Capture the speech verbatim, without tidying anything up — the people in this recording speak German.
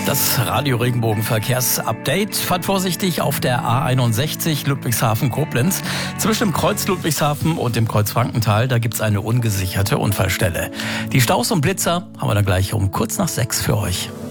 Das Radio-Regenbogen-Verkehrsupdate. Fahrt vorsichtig auf der A einundsechzig Ludwigshafen-Koblenz. Zwischen dem Kreuz Ludwigshafen und dem Kreuz Frankenthal, da gibt's eine ungesicherte Unfallstelle. Die Staus und Blitzer haben wir dann gleich um kurz nach sechs für euch.